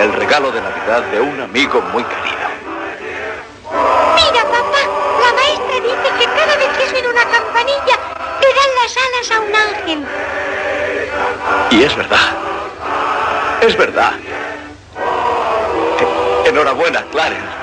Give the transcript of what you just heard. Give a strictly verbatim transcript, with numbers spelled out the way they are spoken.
El regalo de Navidad de un amigo muy querido. Mira, papá, la maestra dice que cada vez que suena una campanilla le dan las alas a un ángel. Y es verdad. Es verdad. Enhorabuena, Clarence.